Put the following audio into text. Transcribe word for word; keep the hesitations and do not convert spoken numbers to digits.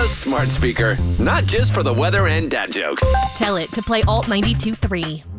the smart speaker. Not just for the weather and dad jokes. Tell it to play Alt ninety-two point three.